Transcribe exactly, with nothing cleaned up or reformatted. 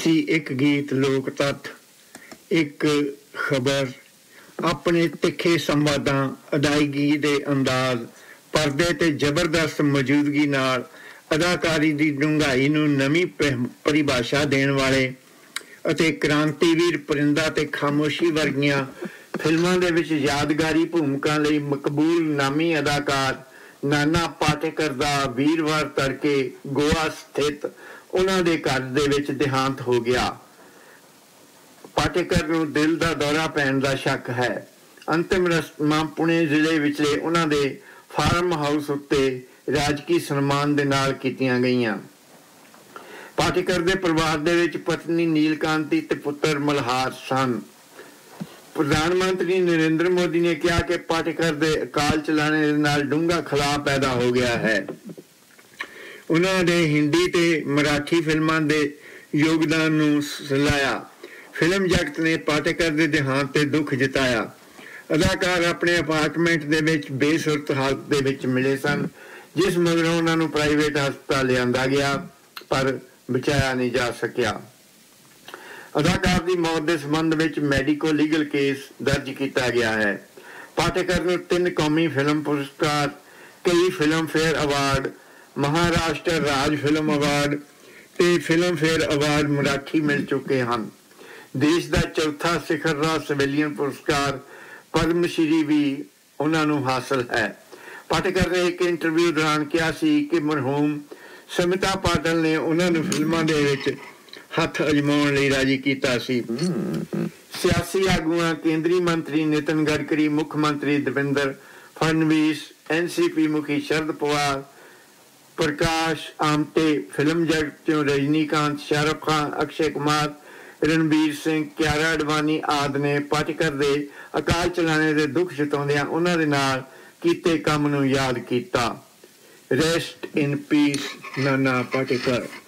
ਸੀ ਇੱਕ ਗੀਤ ਲੋਕ ਤੱਥ, ਇੱਕ ਖਬਰ, ਆਪਣੇ ਤਿੱਖੇ ਸੰਵਾਦਾਂ, ਅਦਾਇਗੀ ਦੇ ਅੰਦਾਜ਼, ਪਰਦੇ ਤੇ ਜ਼ਬਰਦਸਤ ਮੌਜੂਦਗੀ ਨਾਲ ਅਦਾਕਾਰੀ ਦੀ ਡੂੰਘਾਈ ਨੂੰ ਨਵੀਂ ਪਰਿਭਾਸ਼ਾ ਦੇਣ ਵਾਲੇ ਅਤੇ ਕ੍ਰਾਂਤੀਵੀਰ ਪਰਿੰਦਾ ਤੇ ਖਾਮੋਸ਼ੀ ਵਰਗੀਆਂ ਫਿਲਮਾਂ ਦੇ ਵਿੱਚ ਯਾਦਗਾਰੀ ਭੂਮਿਕਾ ਲਈ ਮਕਬੂਲ ਨਾਮੀ ਅਦਾਕਾਰ ਨਾਨਾ ਪਾਟੇਕਰ ਦਾ ਵੀਰਵਾਰ ਤੜਕੇ ਗੋਆ ਸਥਿਤ ਉਹਨਾਂ ਦੇ ਘਰ ਦੇ ਵਿੱਚ ਦੇਹਾਂਤ ਹੋ ਗਿਆ। ਪਾਟੇਕਰ ਨੂੰ ਦਿਲ ਦਾ ਦੌਰਾ ਪੈਣ ਦਾ ਸ਼ੱਕ ਹੈ। ਅੰਤਿਮ ਰਸਮਾਂ ਪੁਣੇ ਜ਼ਿਲ੍ਹੇ ਵਿਚਲੇ ਉਹਨਾਂ ਦੇ ਫਾਰਮ ਹਾਊਸ ਉੱਤੇ ਰਾਜਕੀ ਸਨਮਾਨ ਦੇ ਨਾਲ ਕੀਤੀਆਂ ਗਈਆਂ। ਪਾਟੇਕਰ ਦੇ ਪਰਿਵਾਰ ਦੇ ਵਿੱਚ ਪਤਨੀ ਨੀਲਕਾਂਤੀ ਤੇ ਪੁੱਤਰ ਮਲਹਾਰ ਸਨ। ਪ੍ਰਧਾਨ ਮੰਤਰੀ ਨਰਿੰਦਰ ਮੋਦੀ ਨੇ ਕਿਹਾ ਕਿ ਪਾਟੇਕਰ ਦੇ ਅਕਾਲ ਚਲਾਣੇ ਦੇ ਨਾਲ ਡੂੰਘਾ ਖਲਾਅ ਪੈਦਾ ਹੋ ਗਿਆ ਹੈ। ਉਹਨਾਂ ਦੇ ਹਿੰਦੀ ਤੇ ਮਰਾਠੀ ਫਿਲਮਾਂ ਦੇ ਯੋਗਦਾਨ ਨੂੰ ਸਲਾਹਿਆ। ਫਿਲਮ ਜਗਤ ਨੇ ਪਾਟੇਕਰ ਦੇ ਦੇਹਾਂਤ ਤੇ ਦੁੱਖ ਜਤਾਇਆ। ਅਦਾਕਾਰ ਆਪਣੇ ਅਪਾਰਟਮੈਂਟ ਦੇ ਵਿੱਚ ਬੇਸੁਰਤ ਹਾਲਤ ਦੇ ਵਿੱਚ ਮਿਲੇ ਸਨ, ਜਿਸ ਮਗਰੋਂ ਉਹਨਾਂ ਨੂੰ ਪ੍ਰਾਈਵੇਟ ਹਸਪਤਾਲ ਲਿਆਂਦਾ ਗਿਆ, ਪਰ ਬਚਾਇਆ ਨਹੀਂ ਜਾ ਸਕਿਆ। ਅਦਾਕਾਰ ਦੀ ਮੌਤ ਦੇ ਸੰਬੰਧ ਵਿੱਚ ਮੈਡੀਕੋ ਲੀਗਲ ਕੇਸ ਦਰਜ ਕੀਤਾ ਗਿਆ ਹੈ। ਪਾਟੇਕਰ ਨੂੰ ਤਿੰਨ ਕੌਮੀ ਫਿਲਮ ਪੁਰਸਕਾਰ, ਕਈ ਫਿਲਮਫੇਅਰ ਅਵਾਰਡ, ਮਹਾਰਾਸ਼ਟਰ ਰਾਜ ਫਿਲਮ ਅਵਾਰਡ ਤੇ ਫਿਲਮਫੇਅਰ ਅਵਾਰਡ ਮਰਾਠੀ ਮਿਲ ਚੁੱਕੇ ਹਨ। ਦੇਸ਼ ਦਾ ਚੌਥਾ ਸਿਖਰ ਰਾਜ ਸਿਵਿਲੀਅਨ ਪੁਰਸਕਾਰ ਪਦਮ ਸ਼੍ਰੀ ਵੀ ਉਹਨਾਂ ਨੂੰ ਹਾਸਲ ਹੈ। ਪਾਟੇਕਰ ਨੇ ਇੱਕ ਇੰਟਰਵਿਊ ਦੌਰਾਨ ਕਿਹਾ ਸੀ ਕਿ ਮਰਹੂਮ ਸਮਿਤਾ ਪਾਟਲ ਨੇ ਉਹਨਾਂ ਨੂੰ ਫਿਲਮਾਂ ਦੇ ਵਿੱਚ ਹੱਥ ਅਜਮਾਉਣ ਲਈ ਰਾਜੀ ਕੀਤਾ ਸੀ। ਸਿਆਸੀ ਆਗੂਆਂ, ਕੇਂਦਰੀ ਮੰਤਰੀ ਨਿਤਨ ਗਡਕਰੀ, ਮੁੱਖ ਮੰਤਰੀ ਦੇਵੇਂਦਰ ਫਡਨਵੀਸ, ਐਨ ਸੀ ਪੀ ਮੁਖੀ ਸ਼ਰਦ ਪਵਾਰ, ਪ੍ਰਕਾਸ਼ ਆਮਟੇ, ਫਿਲਮ ਜਗਤ ਚੋਂ ਰਜਨੀਕਾਂਤ, ਸ਼ਾਹਰੁਖ ਖਾਨ, ਅਕਸ਼ੇ ਕੁਮਾਰ, ਰਣਬੀਰ ਸਿੰਘ, ਕਿਆਰਾ ਅਡਵਾਨੀ ਆਦਿ ਨੇ ਪਾਟੇਕਰ ਦੇ ਅਕਾਲ ਚਲਾਣੇ ਦੇ ਦੁੱਖ ਜਤਾਉਂਦਿਆਂ ਉਹਨਾਂ ਦੇ ਨਾਲ ਕੀਤੇ ਕੰਮ ਨੂੰ ਯਾਦ ਕੀਤਾ। ਰੈਸਟ ਇਨ ਪੀਸ ਨਾਨਾ ਪਾਟੇਕਰ।